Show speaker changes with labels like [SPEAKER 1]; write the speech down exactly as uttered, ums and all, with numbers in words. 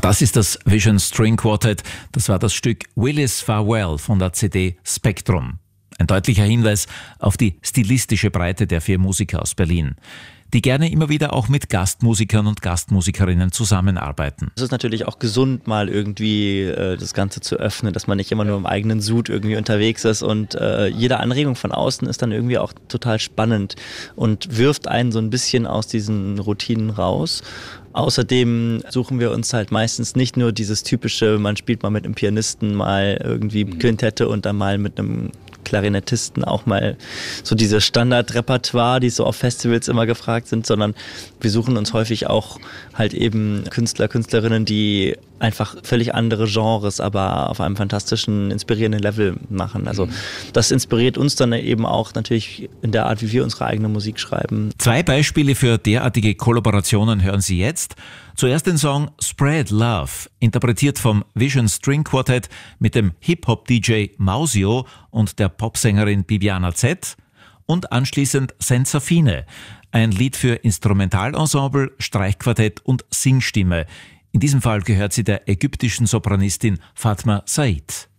[SPEAKER 1] das ist das Vision String Quartet. Das war das Stück Willis Farewell von der C D Spektrum. Ein deutlicher Hinweis auf die stilistische Breite der vier Musiker aus Berlin, die gerne immer wieder auch mit Gastmusikern und Gastmusikerinnen zusammenarbeiten.
[SPEAKER 2] Es ist natürlich auch gesund, mal irgendwie äh, das Ganze zu öffnen, dass man nicht immer nur im eigenen Sud irgendwie unterwegs ist und äh, jede Anregung von außen ist dann irgendwie auch total spannend und wirft einen so ein bisschen aus diesen Routinen raus. Außerdem suchen wir uns halt meistens nicht nur dieses typische, man spielt mal mit einem Pianisten, mal irgendwie Quintette und dann mal mit einem Klarinettisten auch mal so diese Standardrepertoire, die so auf Festivals immer gefragt sind, sondern wir suchen uns häufig auch halt eben Künstler, Künstlerinnen, die einfach völlig andere Genres, aber auf einem fantastischen, inspirierenden Level machen. Also das inspiriert uns dann eben auch natürlich in der Art, wie wir unsere eigene Musik schreiben.
[SPEAKER 1] Zwei Beispiele für derartige Kollaborationen hören Sie jetzt. Zuerst den Song Spread Love, interpretiert vom Vision String Quartet mit dem Hip-Hop-D J Mausio und der Popsängerin Bibiana Z. Und anschließend Senza Fine, ein Lied für Instrumentalensemble, Streichquartett und Singstimme. In diesem Fall gehört sie der ägyptischen Sopranistin Fatma Said.